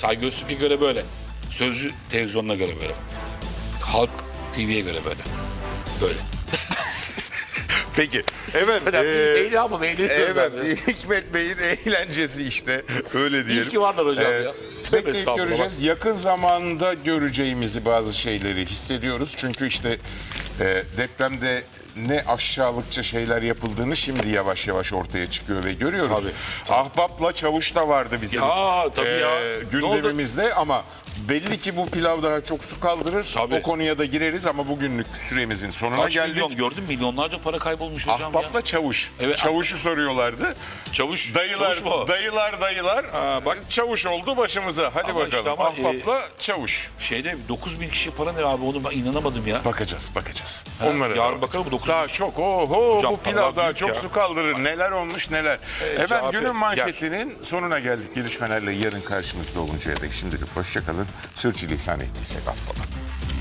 Saygı Öztürk'e göre böyle. Sözcü televizyonuna göre böyle. Halk TV'ye göre böyle. Böyle. Peki. Evet. Eğlenmem, eğleniyoruz Evet. abi. Hikmet Bey'in eğlencesi işte. Öyle diyelim. İyi ki varlar hocam ya. Tövbe Bekleyip estağfurullah. göreceğiz. Yakın zamanda göreceğimizi bazı şeyleri hissediyoruz. Çünkü işte depremde ne aşağılıkça şeyler yapıldığını şimdi yavaş yavaş ortaya çıkıyor ve görüyoruz. Tabii. Ahbap'la Çavuş da vardı bizim Ya, tabii ya. gündemimizde ama belli ki bu pilav daha çok su kaldırır. Tabii. O konuya da gireriz ama bugünlük süremizin sonuna Kaç geldik. milyon gördün mü? Milyonlarca para kaybolmuş hocam Ahbap'la ya. Çavuş. Evet. Çavuş'u soruyorlardı. Çavuş. Dayılar, Çavuş mu? dayılar. bak. Çavuş oldu başımıza. Hadi Ama bakalım. işte ama, Ahbap'la Çavuş. Şeyde 9.000 kişi para ne abi, onu ben inanamadım ya. Bakacağız. Ha, Onlara yarın da bakalım, bakacağız. 9.000 Daha çok. Oho, Hocam, bu pilav paralar daha büyük çok ya. su kaldırır. Neler olmuş neler. Efendim CHP, günün gel. manşetinin sonuna geldik. Gelişmelerle yarın karşınızda oluncaya dek şimdilik hoşça kalın. Sürçülisan ettiysek affola.